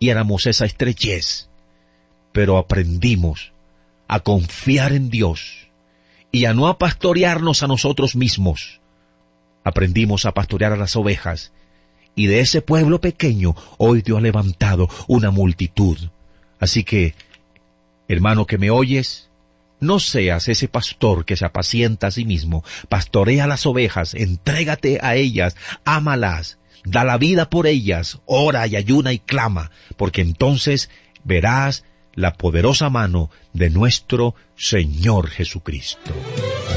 sintiéramos esa estrechez, pero aprendimos a confiar en Dios y a no pastorearnos a nosotros mismos. Aprendimos a pastorear a las ovejas, y de ese pueblo pequeño hoy Dios ha levantado una multitud. Así que, hermano que me oyes, no seas ese pastor que se apacienta a sí mismo. Pastorea las ovejas, entrégate a ellas, ámalas, da la vida por ellas, ora y ayuna y clama, porque entonces verás la poderosa mano de nuestro Señor Jesucristo.